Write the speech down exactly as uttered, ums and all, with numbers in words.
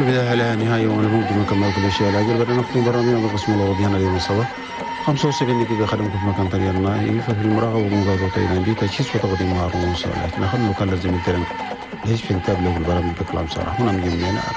البداية لها نهاية وأنا ممكن نكمل كل شيء لكن بدنا نختم برنامجنا بالقسم الأوروبي هنا اليوم الصباح خمسة وسبعين دقيقة خدمكم في مكان طريقنا ففي المراقبة ومقاطعة تايلاند دي تجهيز وتقديم هارون صالح نحن كان لازم نترن ليش في التابلة والبرامج بكلام صراحة هنا من يمنا